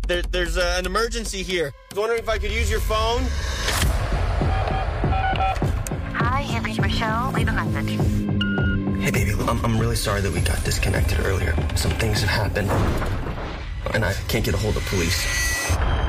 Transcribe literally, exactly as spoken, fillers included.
There, there's uh, an emergency here. I was wondering if I could use your phone. Hi, you've reached Michelle. Leave a message. Hey, baby, I'm, I'm really sorry that we got disconnected earlier. Some things have happened, and I can't get a hold of police.